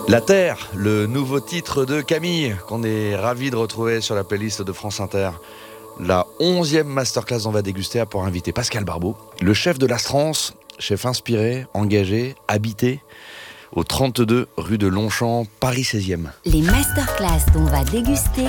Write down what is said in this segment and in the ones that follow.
La Terre, le nouveau titre de Camille, qu'on est ravi de retrouver sur la playlist de France Inter. La 11e masterclass dont on va déguster a pour invité Pascal Barbeau, le chef de l'Astrance, chef inspiré, engagé, habité, au 32 rue de Longchamp, Paris 16e. Les masterclass dont on va déguster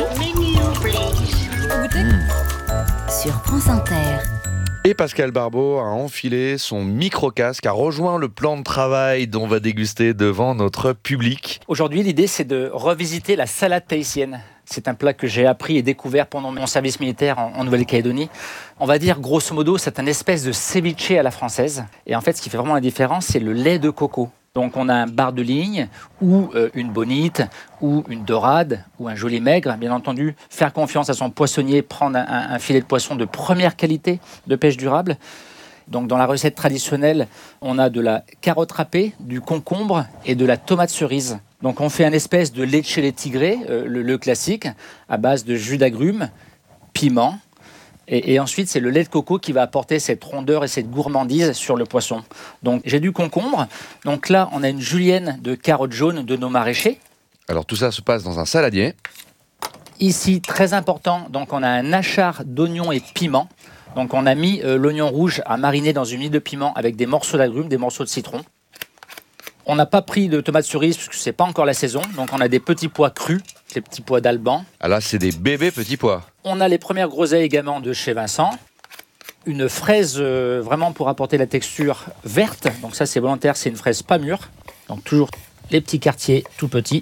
sur France Inter. Et Pascal Barbeau a enfilé son micro-casque, a rejoint le plan de travail dont on va déguster devant notre public. Aujourd'hui, l'idée, c'est de revisiter la salade tahitienne. C'est un plat que j'ai appris et découvert pendant mon service militaire en Nouvelle-Calédonie. On va dire, grosso modo, c'est une espèce de ceviche à la française. Et en fait, ce qui fait vraiment la différence, c'est le lait de coco. Donc on a un bar de ligne, ou une bonite, ou une dorade, ou un joli maigre. Bien entendu, faire confiance à son poissonnier, prendre un filet de poisson de première qualité, de pêche durable. Donc dans la recette traditionnelle, on a de la carotte râpée, du concombre et de la tomate cerise. Donc on fait un espèce de leche tigré, le classique, à base de jus d'agrumes, piment. Et ensuite, c'est le lait de coco qui va apporter cette rondeur et cette gourmandise sur le poisson. Donc, j'ai du concombre. Donc là, on a une julienne de carottes jaunes de nos maraîchers. Alors tout ça se passe dans un saladier. Ici, très important, donc on a un achar d'oignons et piments. Donc on a mis l'oignon rouge à mariner dans une huile de piment avec des morceaux d'agrumes, des morceaux de citron. On n'a pas pris de tomates cerises parce que c'est pas encore la saison. Donc on a des petits pois crus, des petits pois d'Alban. Ah là, c'est des bébés petits pois. On a les premières groseilles également de chez Vincent. Une fraise vraiment pour apporter la texture verte. Donc ça, c'est volontaire, c'est une fraise pas mûre. Donc toujours les petits quartiers tout petits.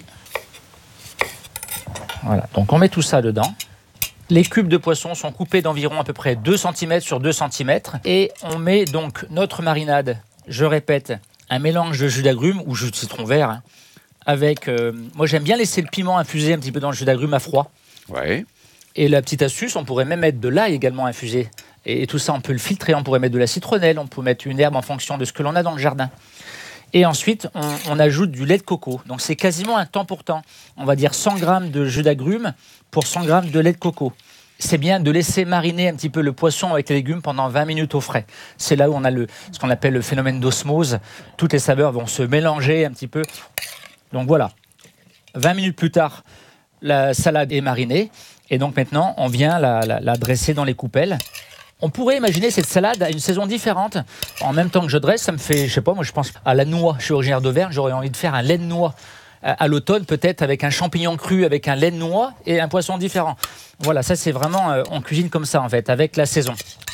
Voilà, donc on met tout ça dedans. Les cubes de poisson sont coupés d'environ à peu près 2 cm sur 2 cm. Et on met donc notre marinade, je répète, un mélange de jus d'agrumes ou jus de citron vert. Avec, moi j'aime bien laisser le piment infuser un petit peu dans le jus d'agrumes à froid. Ouais. Et la petite astuce, on pourrait même mettre de l'ail également infusé. Et tout ça, on peut le filtrer. On pourrait mettre de la citronnelle, on peut mettre une herbe en fonction de ce que l'on a dans le jardin. Et ensuite, on ajoute du lait de coco. Donc c'est quasiment un temps pour temps. On va dire 100 g de jus d'agrumes pour 100 g de lait de coco. C'est bien de laisser mariner un petit peu le poisson avec les légumes pendant 20 minutes au frais. C'est là où on a ce qu'on appelle le phénomène d'osmose. Toutes les saveurs vont se mélanger un petit peu. Donc voilà, 20 minutes plus tard, la salade est marinée. Et donc maintenant, on vient la dresser dans les coupelles. On pourrait imaginer cette salade à une saison différente. En même temps que je dresse, ça me fait, je sais pas, moi je pense à la noix. Je suis originaire d'Auvergne, j'aurais envie de faire un lait de noix. À l'automne, peut-être avec un champignon cru, avec un lait de noix et un poisson différent. Voilà, ça c'est vraiment, on cuisine comme ça en fait, avec la saison.